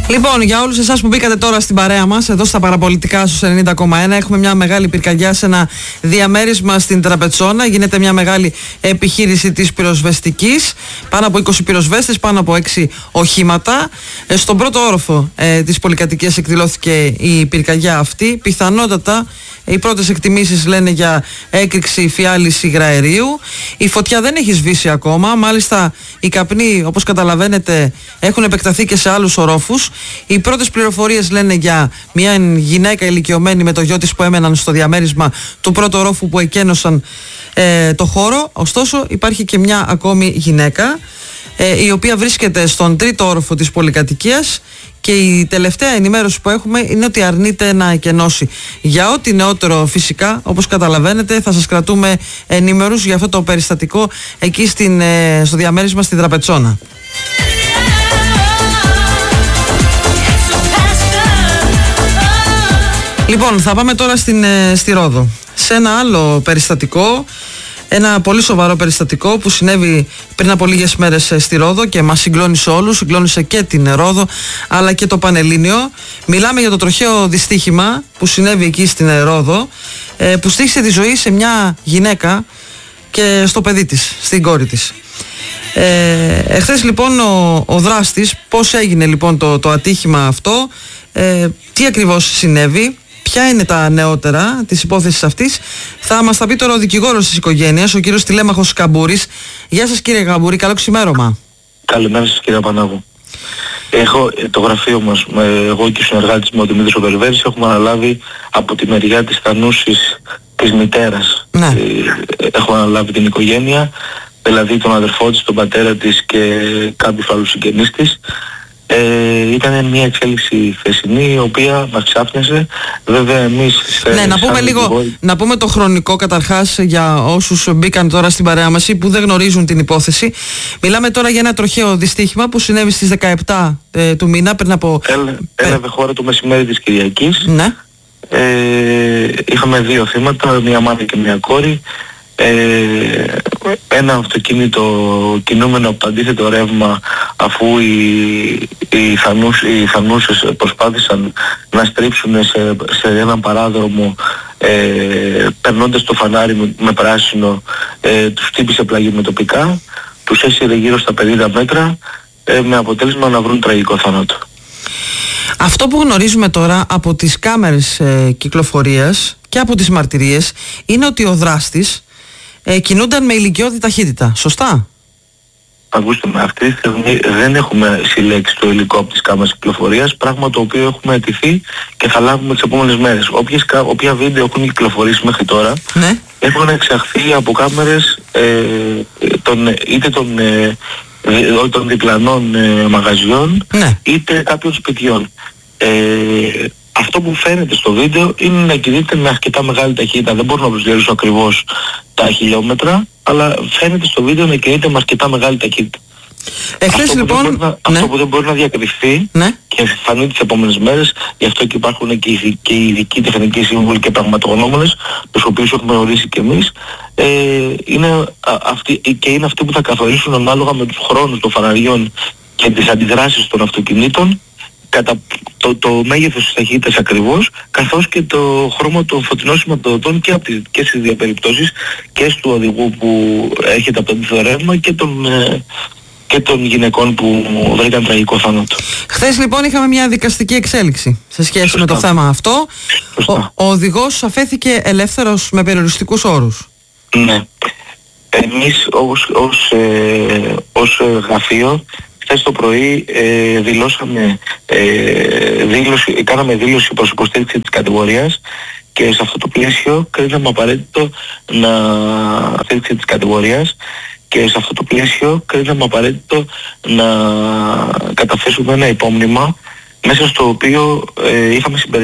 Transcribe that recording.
Λοιπόν, για όλους εσάς που μπήκατε τώρα στην παρέα μας, εδώ στα παραπολιτικά στους 90,1, έχουμε μια μεγάλη πυρκαγιά σε ένα διαμέρισμα στην Τραπετσόνα. Γίνεται μια μεγάλη επιχείρηση της πυροσβεστικής. Πάνω από 20 πυροσβέστες, πάνω από 6 οχήματα. Στον πρώτο όροφο της πολυκατοικίας εκδηλώθηκε η πυρκαγιά αυτή. Πιθανότατα οι πρώτες εκτιμήσεις λένε για έκρηξη φιάλης υγραερίου. Η φωτιά δεν έχει σβήσει ακόμα. Μάλιστα, οι καπνοί, όπως καταλαβαίνετε, έχουν επεκταθεί και σε άλλους ορόφους. Οι πρώτες πληροφορίες λένε για μια γυναίκα ηλικιωμένη με το γιο της που έμεναν στο διαμέρισμα του πρώτου ορόφου που εκένωσαν το χώρο. Ωστόσο, υπάρχει και μια ακόμη γυναίκα, η οποία βρίσκεται στον τρίτο όροφο της πολυκατοικίας. Και η τελευταία ενημέρωση που έχουμε είναι ότι αρνείται να εκενώσει. Για ό,τι νεότερο φυσικά, όπως καταλαβαίνετε, θα σας κρατούμε ενήμερους για αυτό το περιστατικό εκεί στο διαμέρισμα στην Τραπετσόνα. Λοιπόν, θα πάμε τώρα στη Ρόδο. Σε ένα άλλο περιστατικό, ένα πολύ σοβαρό περιστατικό που συνέβη πριν από λίγες μέρες στη Ρόδο και μας συγκλώνησε όλους, συγκλώνησε και την Ρόδο αλλά και το Πανελλήνιο. Μιλάμε για το τροχαίο δυστύχημα που συνέβη εκεί στην Ρόδο, που στοίχησε τη ζωή σε μια γυναίκα και στο παιδί της, στην κόρη της. Εχθές λοιπόν ο δράστης, πώς έγινε λοιπόν το ατύχημα αυτό, τι ακριβώς συνέβη, ποια είναι τα νεότερα της υπόθεσης αυτής, θα μας τα πει τώρα ο δικηγόρος της οικογένειας, ο κύριος Τηλέμαχος Καμπούρης. Γεια σας κύριε Καμπούρη, καλό ξημέρωμα. Καλημέρα σας κύριε Πανάγου. Έχω το γραφείο μας, εγώ και ο συνεργάτης μου ο Δημήτρης ο Βερβέρης, έχουμε αναλάβει από τη μεριά της Θανούσης της μητέρας. Ναι. Έχουμε αναλάβει την οικογένεια, δηλαδή τον αδερφό της, τον πατέρα της και κάποιους άλλους συγγενείς της. Ήταν μια εξέλιξη χθεσινή η οποία μας ξάφνιασε. Βέβαια εμείς να πούμε το χρονικό καταρχάς για όσους μπήκαν τώρα στην παρέα μας ή που δεν γνωρίζουν την υπόθεση. Μιλάμε τώρα για ένα τροχαίο δυστύχημα που συνέβη στις 17 του μήνα πριν από... Έλαβε χώρα το μεσημέρι της Κυριακής. Ναι. Είχαμε δύο θύματα, μια μάνα και μια κόρη. Ένα αυτοκίνητο κινούμενο από το αντίθετο ρεύμα, αφού οι Θανούσες προσπάθησαν να στρίψουν σε έναν παράδρομο, περνώντας το φανάρι με πράσινο, τους χτύπησε πλάγι με τοπικά, τους έσυρε γύρω στα 50 μέτρα, με αποτέλεσμα να βρουν τραγικό θάνατο. Αυτό που γνωρίζουμε τώρα από τις κάμερες κυκλοφορίας και από τις μαρτυρίες είναι ότι ο δράστης κινούνταν με ηλικιώδη ταχύτητα, σωστά? Ακούστε με, αυτή τη στιγμή δεν έχουμε συλλέξει το υλικό από τις κάμερες κυκλοφορίας, πράγμα το οποίο έχουμε αιτηθεί και θα λάβουμε τις επόμενες μέρες. Όποια βίντεο έχουν κυκλοφορήσει μέχρι τώρα, ναι, έχουν εξαχθεί από κάμερες είτε των διπλανών μαγαζιών, ναι, είτε κάποιων σπιτιών. Αυτό που φαίνεται στο βίντεο είναι να κινείται με αρκετά μεγάλη ταχύτητα. Δεν μπορώ να προσδιορίσω ακριβώς τα χιλιόμετρα, αλλά φαίνεται στο βίντεο να κινείται με αρκετά μεγάλη ταχύτητα. Αυτό που δεν μπορεί να διακριθεί, ναι, και θα φανεί τις επόμενες μέρες, γι' αυτό και υπάρχουν και οι ειδικοί τεχνικοί σύμβουλοι και πραγματογνώμονες, τους οποίους έχουμε ορίσει και εμείς, είναι αυτοί που θα καθορίσουν ανάλογα με τους χρόνους των φαναριών και τις αντιδράσεις των αυτοκινήτων, κατά το μέγεθος της ταχύτητας ακριβώς, καθώς και το χρώμα των φωτεινών σηματοδοτών και στις δύο περιπτώσεις, και του οδηγού που έρχεται από το αντίθετο ρεύμα και των γυναικών που βρήκαν τραγικό θάνατο. Χθες λοιπόν είχαμε μια δικαστική εξέλιξη σε σχέση με το θέμα αυτό. Ο οδηγός αφέθηκε ελεύθερος με περιοριστικούς όρους. Ναι. Εμείς ως γραφείο χθες το πρωί κάναμε δήλωση προς υποστήριξη της κατηγορίας και σε αυτό το πλαίσιο κρίναμε απαραίτητο να καταθέσουμε ένα υπόμνημα μέσα στο οποίο είχαμε συμπεριλάβει